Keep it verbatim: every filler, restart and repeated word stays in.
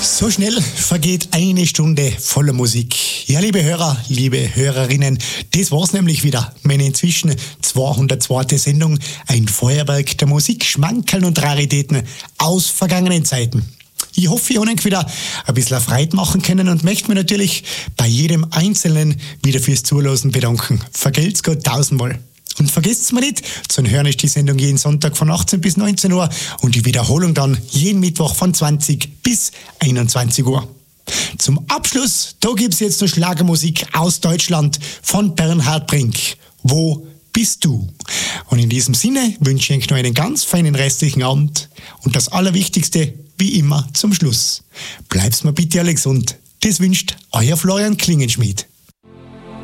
So schnell vergeht eine Stunde voller Musik. Ja, liebe Hörer, liebe Hörerinnen, das war's nämlich wieder. Meine inzwischen zweihundertzweite Sendung, ein Feuerwerk der Musik, Schmankerln und Raritäten aus vergangenen Zeiten. Ich hoffe, ich habe euch wieder ein bisschen Freude machen können und möchte mich natürlich bei jedem Einzelnen wieder fürs Zuhören bedanken. Vergelt's Gott tausendmal. Und vergesst's mir nicht, zu hören ist die Sendung jeden Sonntag von achtzehn bis neunzehn Uhr und die Wiederholung dann jeden Mittwoch von zwanzig bis einundzwanzig Uhr. Zum Abschluss, da gibt's jetzt noch Schlagermusik aus Deutschland von Bernhard Brink. Wo bist du? Und in diesem Sinne wünsche ich euch noch einen ganz feinen restlichen Abend und das Allerwichtigste, wie immer, zum Schluss. Bleibt's mir bitte alle gesund. Das wünscht euer Florian Klingenschmied.